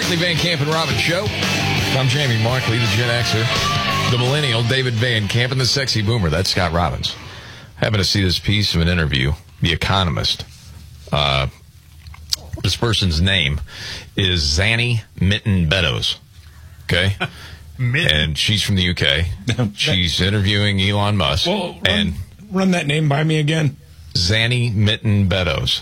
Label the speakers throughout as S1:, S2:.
S1: Markley, Van Camp, and Robbins Show. I'm Jamie Markley, the Gen Xer. The millennial, David Van Camp, and the sexy boomer. That's Scott Robbins. Happened to see this piece of an interview. The Economist. This person's name is Zanny Mitten-Beddoes. Okay? And she's from the UK. She's interviewing Elon Musk.
S2: Well, run that name by me again.
S1: Zanny Mitten-Beddoes.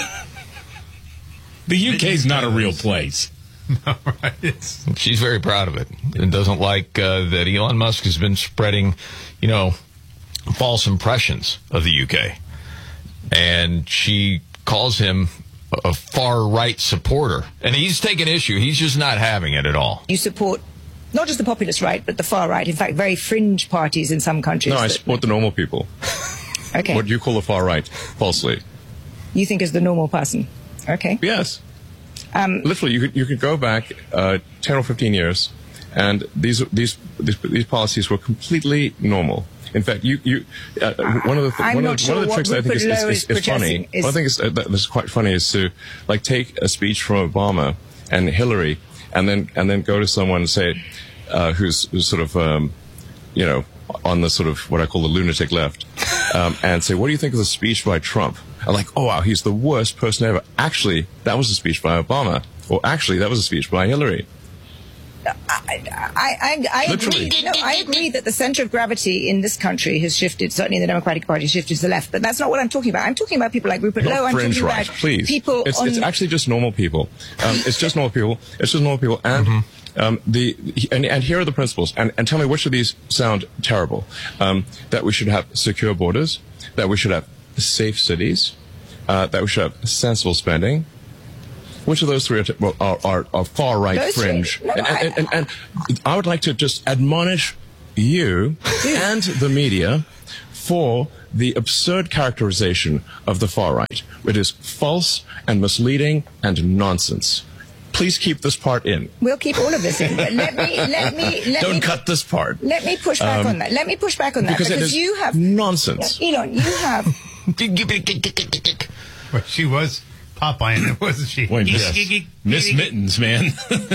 S2: The UK's not a real place.
S3: No, right.
S1: She's very proud of it and doesn't like that Elon Musk has been spreading, false impressions of the UK. And she calls him a far-right supporter. And he's taking issue. He's just not having it at all.
S4: You support not just the populist right, but the far right. In fact, very fringe parties in some countries.
S5: No, I support the normal people.
S4: Okay.
S5: What you call the far right, falsely.
S4: You think as the normal person. Okay.
S5: Yes. Literally, you could go back 10 or 15 years, and these policies were completely normal. In fact, one of the tricks that I think is funny. One thing that's quite funny is to take a speech from Obama and Hillary, and then go to someone and say, who's sort of on the sort of what I call the lunatic left, and say, what do you think of the speech by Trump? I'm like, oh wow, he's the worst person ever. Actually, that was a speech by Obama, or actually, that was a speech by Hillary.
S4: I agree. I agree that the center of gravity in this country has shifted. Certainly, the Democratic Party has shifted to the left. But that's not what I'm talking about. I'm talking about people like Rupert Lowe. I'm
S5: fringe
S4: talking
S5: right,
S4: about
S5: please.
S4: People.
S5: It's actually just normal people. It's just normal people. It's just normal people. And and here are the principles. And tell me which of these sound terrible. That we should have secure borders. That we should have safe cities. That we should have sensible spending. Which of those three are far right fringe?
S4: No,
S5: and I would like to just admonish you and the media for the absurd characterization of the far right. It is false and misleading and nonsense. Please keep this part in.
S4: We'll keep all of this in. But let me
S5: cut this part.
S4: Let me push back on that. Let me push back on that
S5: because
S4: you have
S5: nonsense.
S4: Elon, you have.
S3: Well, she was Popeye, wasn't she?
S2: Wait, Miss Mittens, man.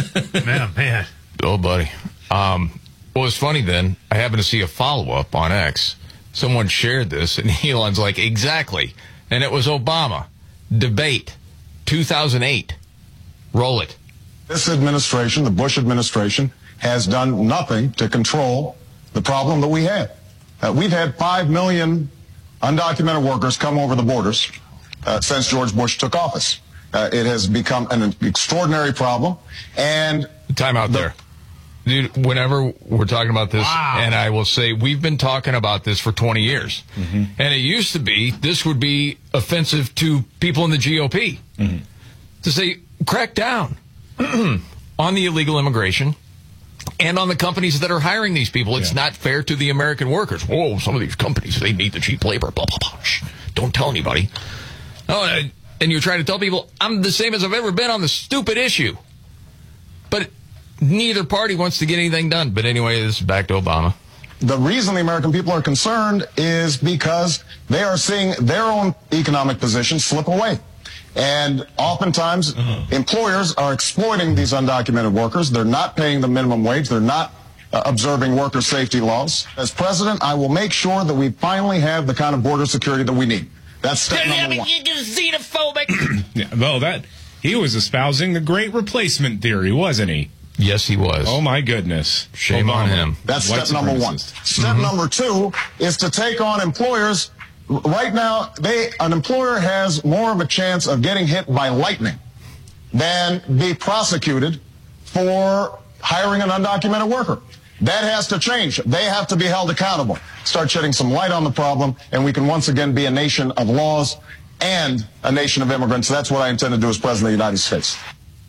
S3: man.
S1: Oh, buddy. Well, it's funny then. I happened to see a follow-up on X. Someone shared this, and Elon's like, exactly. And it was Obama. Debate. 2008. Roll it.
S6: This administration, the Bush administration, has done nothing to control the problem that we have. We've had 5 million undocumented workers come over the borders since George Bush took office. It has become an extraordinary problem. And
S1: time out there. Dude, whenever we're talking about this, and I will say we've been talking about this for 20 years. Mm-hmm. And it used to be this would be offensive to people in the GOP. Mm-hmm. To say, crack down on the illegal immigration and on the companies that are hiring these people. It's not fair to the American workers. Whoa, some of these companies, they need the cheap labor. Blah, blah, blah. Shh, don't tell anybody. Oh, and you're trying to tell people, I'm the same as I've ever been on the stupid issue. But neither party wants to get anything done. But anyway, this is back to Obama.
S6: The reason the American people are concerned is because they are seeing their own economic position slip away. And oftentimes, employers are exploiting these undocumented workers. They're not paying the minimum wage. They're not observing worker safety laws. As president, I will make sure that we finally have the kind of border security that we need. That's step number one.
S1: Xenophobic.
S2: Yeah, well, he was espousing the great replacement theory, wasn't he?
S1: Yes, he was.
S2: Oh, my goodness.
S1: Shame on him.
S6: That's step number one. Step number two is to take on employers. Right now, an employer has more of a chance of getting hit by lightning than be prosecuted for hiring an undocumented worker. That has to change. They have to be held accountable. Start shedding some light on the problem, and we can once again be a nation of laws and a nation of immigrants. That's what I intend to do as President of the United States.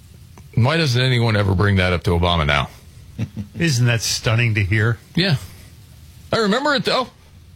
S1: Why doesn't anyone ever bring that up to Obama now?
S3: Isn't that stunning to hear?
S1: Yeah. I remember it, though.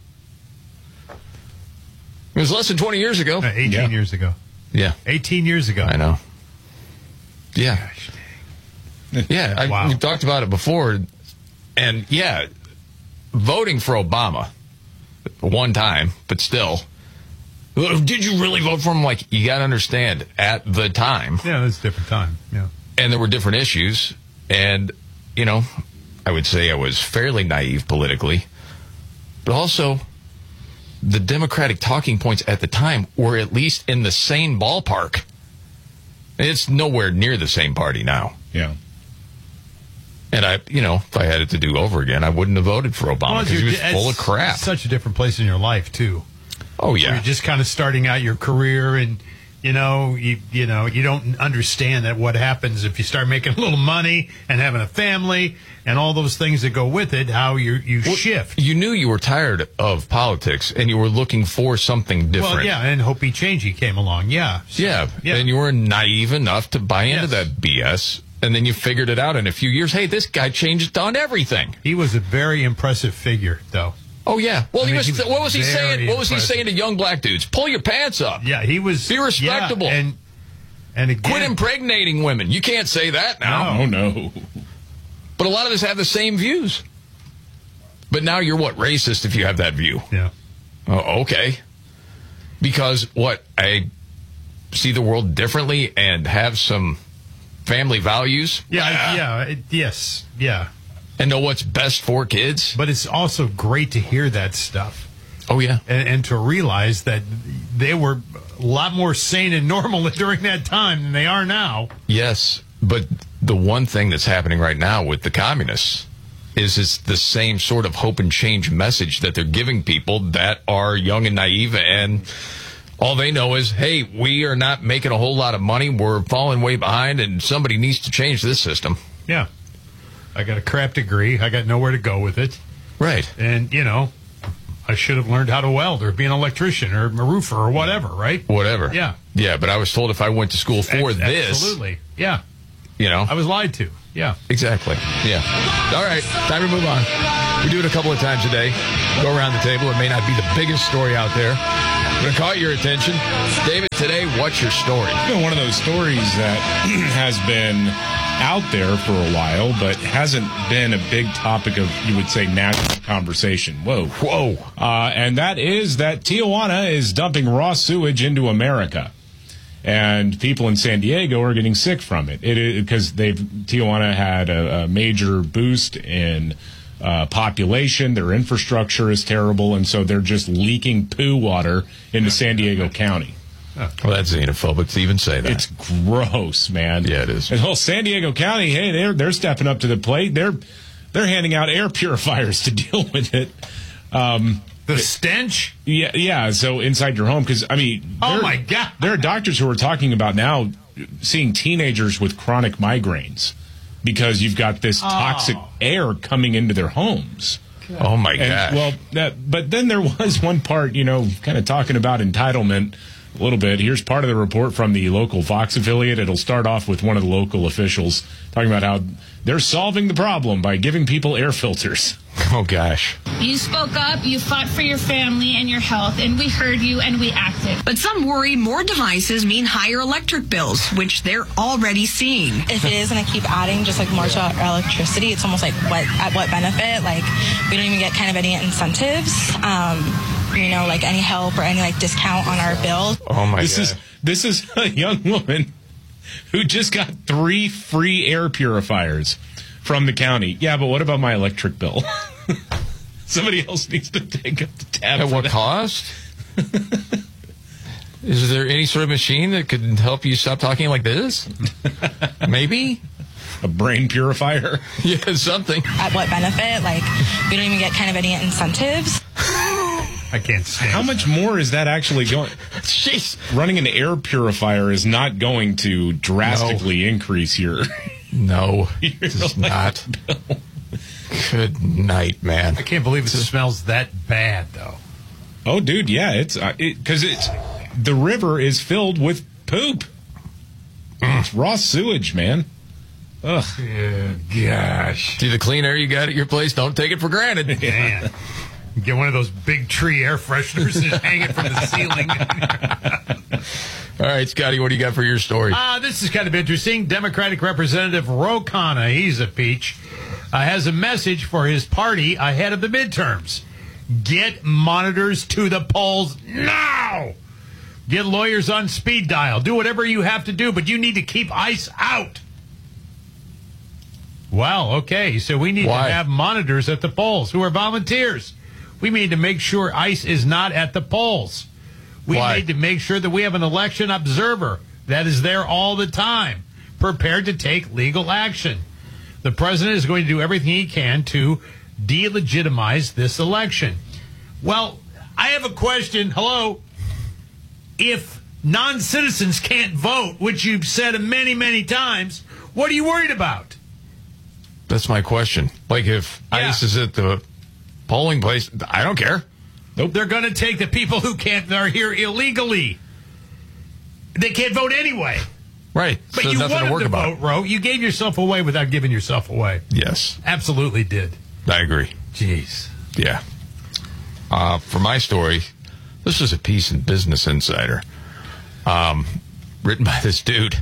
S1: It was less than 20 years ago.
S3: 18 years ago.
S1: Yeah.
S3: 18 years ago.
S1: I know. Yeah.
S3: Gosh,
S1: yeah,
S3: wow.
S1: We've talked about it before. And, yeah, voting for Obama one time, but still. Did you really vote for him? Like, you got to understand, at the time.
S3: Yeah, it was a different time. Yeah.
S1: and there were different issues. And, you know, I would say I was fairly naive politically. But also, the Democratic talking points at the time were at least in the same ballpark. It's nowhere near the same party now.
S2: Yeah.
S1: And if I had it to do over again, I wouldn't have voted for Obama because he was full of crap.
S3: It's such a different place in your life, too.
S1: Oh, yeah.
S3: You're just kind of starting out your career, and, you don't understand that what happens if you start making a little money and having a family and all those things that go with it, how you shift.
S1: You knew you were tired of politics, and you were looking for something different.
S3: Well, yeah, and Hopi Changey came along, yeah. So,
S1: yeah, and you were naive enough to buy into that BS. And then you figured it out in a few years. Hey, this guy changed on everything.
S3: He was a very impressive figure, though.
S1: Oh, yeah. Well, what was he saying? What was he
S3: impressive.
S1: saying to young black dudes? Pull your pants up.
S3: Yeah, he was.
S1: Be respectable.
S3: Yeah, and again,
S1: quit impregnating women. You can't say that now.
S2: Oh, no.
S1: But a lot of us have the same views. But now you're what? Racist if you have that view.
S3: Yeah.
S1: Oh, okay. Because what? I see the world differently and have some family values.
S3: Yes.
S1: And know what's best for kids.
S3: But it's also great to hear that stuff.
S1: Oh, yeah.
S3: And to realize that they were a lot more sane and normal during that time than they are now.
S1: Yes. But the one thing that's happening right now with the communists is it's the same sort of hope and change message that they're giving people that are young and naive, and all they know is, hey, we are not making a whole lot of money. We're falling way behind, and somebody needs to change this system.
S3: Yeah. I got a crap degree. I got nowhere to go with it.
S1: Right.
S3: And, I should have learned how to weld or be an electrician or a roofer or whatever, right?
S1: Whatever.
S3: Yeah.
S1: Yeah, but I was told if I went to school for this.
S3: Absolutely. Yeah.
S1: I
S3: was lied to. Yeah.
S1: Exactly. Yeah. All right. Time to move on. We do it a couple of times a day. Go around the table. It may not be the biggest story out there. I'm going to call your attention. David, today, what's your story?
S2: One of those stories that has been out there for a while, but hasn't been a big topic of, you would say, national conversation. Whoa. And that is that Tijuana is dumping raw sewage into America. And people in San Diego are getting sick from it. Because Tijuana had a major boost in population. Their infrastructure is terrible, and so they're just leaking poo water into San Diego County.
S1: Well, that's xenophobic to even say that.
S2: It's gross, man.
S1: Yeah, it is.
S2: And whole San Diego County, hey, they're stepping up to the plate. They're handing out air purifiers to deal with it.
S3: The stench?
S2: Yeah. So inside your home, because
S3: my God,
S2: there are doctors who are talking about now seeing teenagers with chronic migraines because you've got this toxic air coming into their homes.
S1: Oh my gosh.
S2: But then there was one part, kind of talking about entitlement a little bit. Here's part of the report from the local Fox affiliate. It'll start off with one of the local officials talking about how they're solving the problem by giving people air filters.
S1: Oh, gosh.
S7: You spoke up, you fought for your family and your health, and we heard you and we acted.
S8: But some worry more devices mean higher electric bills, which they're already seeing.
S9: If it is going to keep adding just more to our electricity, it's almost like at what benefit? We don't even get kind of any incentives, any help or any discount on our bill.
S1: Oh my God.
S2: This is a young woman who just got 3 free air purifiers from the county. Yeah, but what about my electric bill? Somebody else needs to take up the tab.
S1: At what cost? Is there any sort of machine that could help you stop talking like this? Maybe?
S2: A brain purifier?
S1: Yeah, something.
S9: At what benefit? We don't even get kind of any incentives.
S3: I can't stand it.
S2: How much more is that actually going?
S1: Jeez.
S2: Running an air purifier is not going to drastically increase your...
S1: No, it's not. Good night, man.
S3: I can't believe it smells that bad, though.
S2: Oh, dude, yeah, it's because the river is filled with poop. It's raw sewage, man. Ugh.
S3: Gosh.
S1: See the clean air you got at your place? Don't take it for granted.
S3: Man. Get one of those big tree air fresheners and just hang it from the ceiling.
S1: All right, Scotty, what do you got for your story?
S3: This is kind of interesting. Democratic Representative Ro Khanna, he's a peach, has a message for his party ahead of the midterms. Get monitors to the polls now! Get lawyers on speed dial. Do whatever you have to do, but you need to keep ICE out. Wow, okay. So we need to have monitors at the polls who are volunteers. We need to make sure ICE is not at the polls. We need to make sure that we have an election observer that is there all the time, prepared to take legal action. The president is going to do everything he can to delegitimize this election. Well, I have a question. Hello. If non-citizens can't vote, which you've said many, many times, what are you worried about?
S1: That's my question. Like, if ICE is at the polling place, I don't care.
S3: Nope. They're going to take the people who are here illegally. They can't vote anyway.
S1: Right.
S3: But
S1: so
S3: you
S1: nothing
S3: wanted
S1: to work about.
S3: Vote, Ro. You gave yourself away without giving yourself away.
S1: Yes.
S3: Absolutely did.
S1: I agree.
S3: Jeez.
S1: Yeah. For my story, this is a piece in Business Insider, written by this dude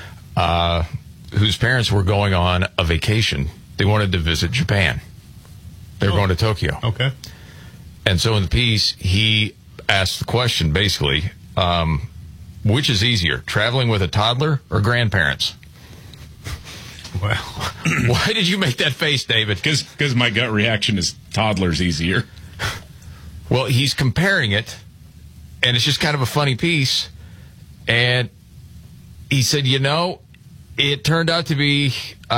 S1: whose parents were going on a vacation. They wanted to visit Japan. They were going to Tokyo.
S3: Okay.
S1: And so in the piece, he asked the question, basically, which is easier, traveling with a toddler or grandparents?
S3: Well,
S1: why did you make that face, David?
S2: Because my gut reaction is toddler's easier.
S1: Well, he's comparing it, and it's just kind of a funny piece. And he said, it turned out to be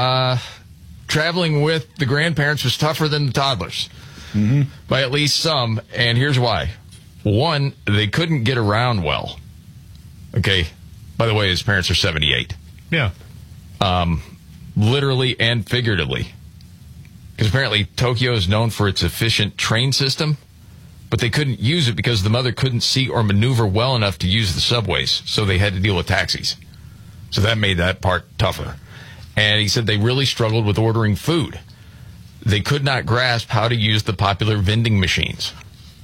S1: traveling with the grandparents was tougher than the toddlers. Mm-hmm. By at least some, and here's why. One, they couldn't get around well. Okay. By the way, his parents are 78.
S3: Yeah.
S1: Literally and figuratively. Because apparently Tokyo is known for its efficient train system, but they couldn't use it because the mother couldn't see or maneuver well enough to use the subways, so they had to deal with taxis. So that made that part tougher. And he said they really struggled with ordering food. They could not grasp how to use the popular vending machines.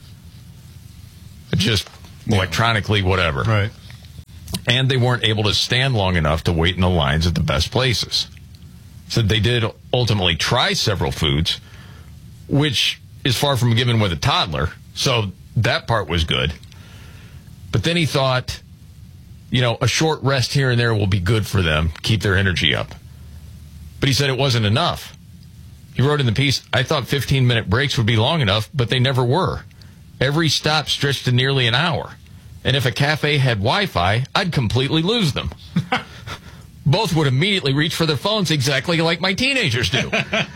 S1: Just electronically, whatever.
S3: Right.
S1: And they weren't able to stand long enough to wait in the lines at the best places. So they did ultimately try several foods, which is far from given with a toddler. So that part was good. But then he thought, a short rest here and there will be good for them, keep their energy up. But he said it wasn't enough. He wrote in the piece, I thought 15-minute breaks would be long enough, but they never were. Every stop stretched to nearly an hour. And if a cafe had Wi-Fi, I'd completely lose them. Both would immediately reach for their phones exactly like my teenagers do.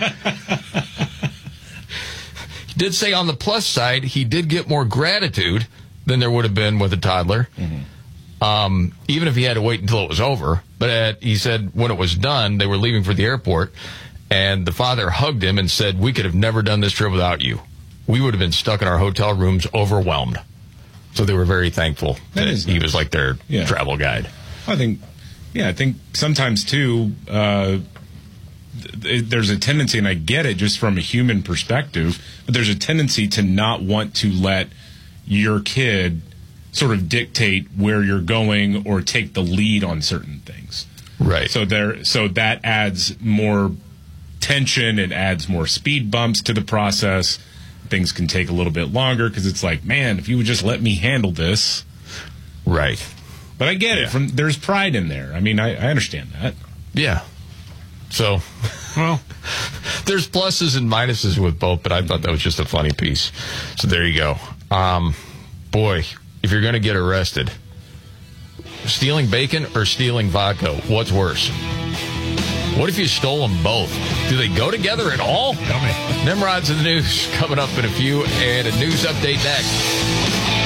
S1: He did say on the plus side, he did get more gratitude than there would have been with a toddler. Mm-hmm. Even if he had to wait until it was over. But he said when it was done, they were leaving for the airport, and the father hugged him and said, we could have never done this trip without you. We would have been stuck in our hotel rooms overwhelmed. So they were very thankful that he was like their travel guide.
S2: I think sometimes, too, there's a tendency, and I get it just from a human perspective, but there's a tendency to not want to let your kid sort of dictate where you're going or take the lead on certain things.
S1: Right.
S2: So that adds more tension. It adds more speed bumps to the process. Things can take a little bit longer because it's like, man, if you would just let me handle this.
S1: Right.
S2: But I get it. There's pride in there. I mean, I understand that.
S1: Yeah. So, well, there's pluses and minuses with both, but I thought that was just a funny piece. So there you go. Boy, if you're going to get arrested, stealing bacon or stealing vodka, what's worse? What if you stole them both? Do they go together at all?
S3: Tell me.
S1: Nimrod's in the news coming up in a few, and a news update next.